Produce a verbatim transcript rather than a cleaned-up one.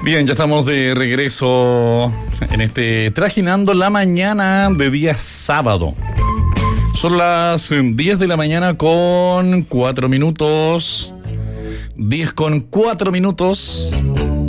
Bien, ya estamos de regreso en este Trajinando la Mañana de día sábado. Son las diez de la mañana con cuatro minutos. diez con cuatro minutos.